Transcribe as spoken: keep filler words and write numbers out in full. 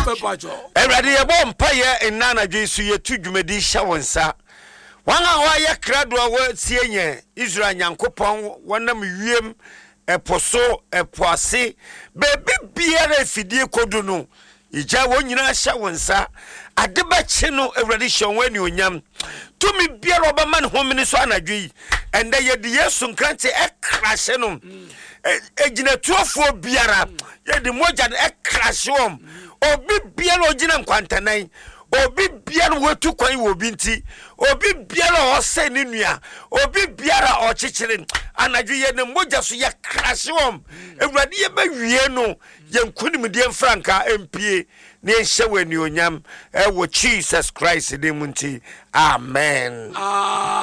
Erade yebo mpaye enana dwensu yetu dwumadi hya wonsa. Wan a wa ye krado wa tienye Israel Nyankopɔn wonam wiem eposo epoase bebe biara fidie kodu no ija wonyina hya wonsa adeba che no Erade hyenwani onyam tumi biara obama ne homene so anadwi enda ye de Yesu nkrante ekrahye no ejina tuofo biara ye de moja ekrahye wom obi biara ogina nkwantanan obi biara wetu kwan wo binti obi biara ose ne nua obi biara ochichire anadwi ye ne moja so ye krahye wom Ewurade ye ba wie no ye nkunimdie mfranka empie ne nhye wani onyam e wo Jesus Christ de munti amen.